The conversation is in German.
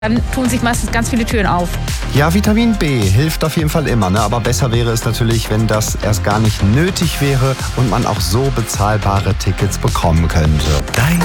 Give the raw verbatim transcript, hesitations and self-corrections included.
Dann tun sich meistens ganz viele Türen auf. Ja, Vitamin B hilft auf jeden Fall immer, ne? Aber besser wäre es natürlich, wenn das erst gar nicht nötig wäre und man auch so bezahlbare Tickets bekommen könnte. Dein